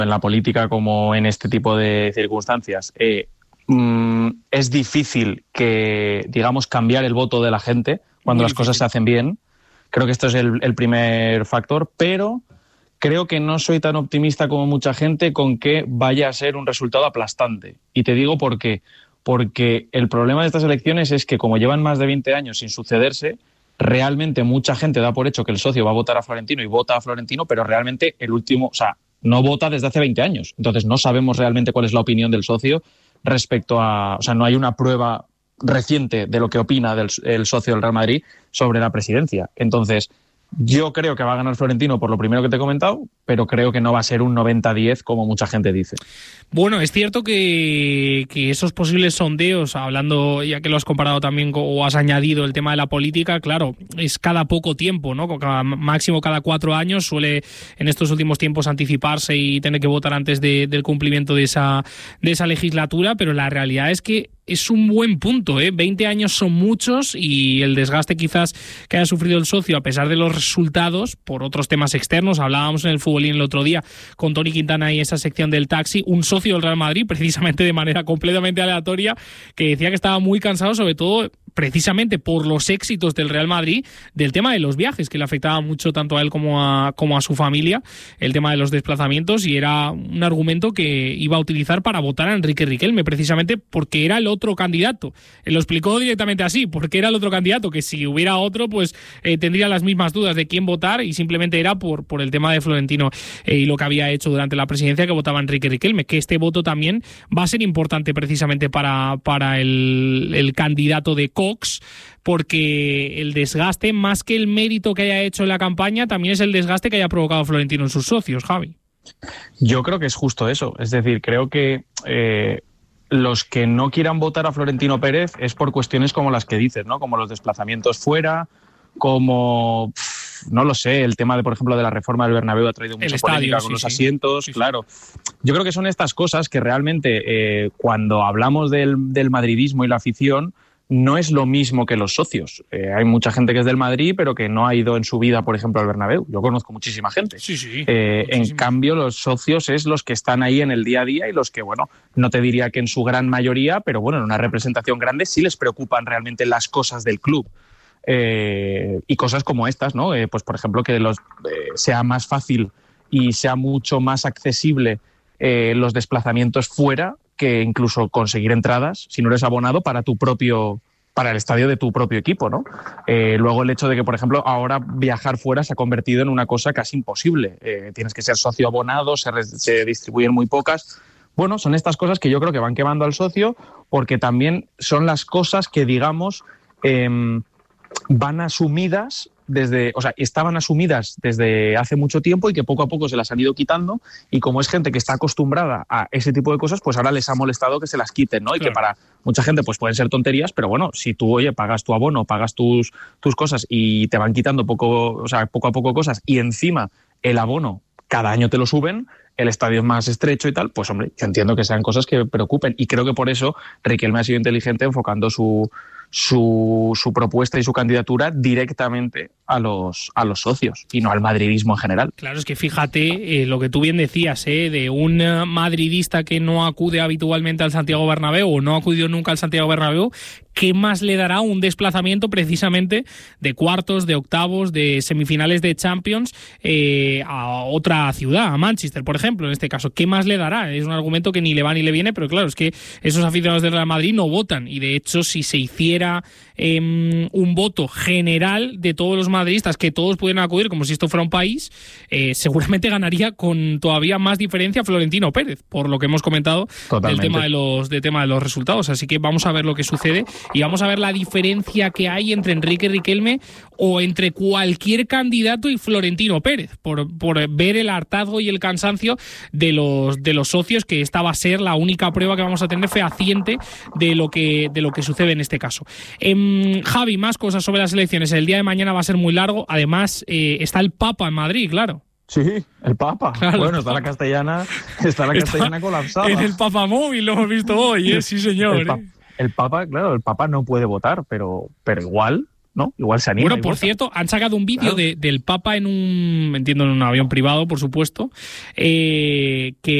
en la política como en este tipo de circunstancias, es difícil que, digamos, cambiar el voto de la gente cuando las cosas se hacen bien. Creo que esto es el primer factor, pero creo que no soy tan optimista como mucha gente con que vaya a ser un resultado aplastante. Y te digo por qué. Porque el problema de estas elecciones es que, como llevan más de 20 años sin sucederse, realmente mucha gente da por hecho que el socio va a votar a Florentino y vota a Florentino, pero realmente el último, o sea, no vota desde hace 20 años. Entonces no sabemos realmente cuál es la opinión del socio respecto a... O sea, no hay una prueba reciente de lo que opina el socio del Real Madrid sobre la presidencia. Entonces, yo creo que va a ganar Florentino por lo primero que te he comentado, pero creo que no va a ser un 90-10 como mucha gente dice. Bueno, es cierto que esos posibles sondeos, hablando, ya que lo has comparado también o has añadido el tema de la política, claro, es cada poco tiempo, ¿no? Máximo cada 4 años suele en estos últimos tiempos anticiparse y tener que votar antes del cumplimiento de esa legislatura, pero la realidad es que es un buen punto, ¿eh? 20 años son muchos y el desgaste quizás que haya sufrido el socio a pesar de los resultados por otros temas externos. Hablábamos en el Futbolín el otro día con Toni Quintana y esa sección del taxi, un socio del Real Madrid, precisamente de manera completamente aleatoria, que decía que estaba muy cansado, sobre todo precisamente por los éxitos del Real Madrid, del tema de los viajes, que le afectaba mucho tanto a él como a su familia, el tema de los desplazamientos, y era un argumento que iba a utilizar para votar a Enrique Riquelme, precisamente porque era el otro candidato. Él lo explicó directamente así, porque era el otro candidato, que si hubiera otro, pues tendría las mismas dudas de quién votar, y simplemente era por el tema de Florentino y lo que había hecho durante la presidencia, que votaba Enrique Riquelme, que este voto también va a ser importante precisamente para el candidato de Cox, porque el desgaste, más que el mérito que haya hecho en la campaña, también es el desgaste que haya provocado Florentino en sus socios, Javi. Yo creo que es justo eso. Es decir, creo que los que no quieran votar a Florentino Pérez es por cuestiones como las que dices, ¿no? Como los desplazamientos fuera, como, no lo sé, el tema de, por ejemplo, de la reforma del Bernabéu ha traído mucha polémica con los asientos, claro. Yo creo que son estas cosas que realmente cuando hablamos del madridismo y la afición, no es lo mismo que los socios. Hay mucha gente que es del Madrid, pero que no ha ido en su vida, por ejemplo, al Bernabéu. Yo conozco muchísima gente. En cambio, los socios es los que están ahí en el día a día y los que, bueno, no te diría que en su gran mayoría, pero bueno, en una representación grande sí les preocupan realmente las cosas del club. Y cosas como estas, ¿no? Pues, por ejemplo, que sea más fácil y sea mucho más accesible los desplazamientos fuera, que incluso conseguir entradas, si no eres abonado, para el estadio de tu propio equipo, ¿no? Luego el hecho de que, por ejemplo, ahora viajar fuera se ha convertido en una cosa casi imposible. Tienes que ser socio abonado, se distribuyen muy pocas. Bueno, son estas cosas que yo creo que van quemando al socio, porque también son las cosas que, digamos, van asumidas estaban asumidas desde hace mucho tiempo y que poco a poco se las han ido quitando, y como es gente que está acostumbrada a ese tipo de cosas, pues ahora les ha molestado que se las quiten, ¿no? Claro. Y que para mucha gente pues pueden ser tonterías, pero bueno, si tú, pagas tu abono, pagas tus cosas y te van quitando poco a poco cosas, y encima el abono cada año te lo suben, el estadio es más estrecho y tal, pues hombre, yo entiendo que sean cosas que preocupen, y creo que por eso Riquelme ha sido inteligente enfocando su propuesta y su candidatura directamente a los socios y no al madridismo en general. Claro, es que fíjate lo que tú bien decías, de un madridista que no acude habitualmente al Santiago Bernabéu o no ha acudido nunca al Santiago Bernabéu, ¿qué más le dará un desplazamiento precisamente de cuartos, de octavos, de semifinales de Champions a otra ciudad, a Manchester, por ejemplo, en este caso? ¿Qué más le dará? Es un argumento que ni le va ni le viene, pero claro, es que esos aficionados del Real Madrid no votan, y de hecho si se hiciera un voto general de todos los madridistas, que todos pudieran acudir como si esto fuera un país, seguramente ganaría con todavía más diferencia Florentino Pérez, por lo que hemos comentado del tema de los resultados. Así que vamos a ver lo que sucede y vamos a ver la diferencia que hay entre Enrique Riquelme o entre cualquier candidato y Florentino Pérez, por ver el hartazgo y el cansancio de los socios, que esta va a ser la única prueba que vamos a tener fehaciente de lo que sucede en este caso. Javi, más cosas sobre las elecciones. El día de mañana va a ser muy largo. Además, está el Papa en Madrid, claro. Sí, el Papa. Claro, bueno, está la castellana colapsada. En el Papa móvil lo hemos visto hoy, sí señor. El Papa, claro, el Papa no puede votar, pero igual ¿no? Igual se anima. Bueno, por cierto, han sacado un vídeo del Papa entiendo, en un avión privado, por supuesto, que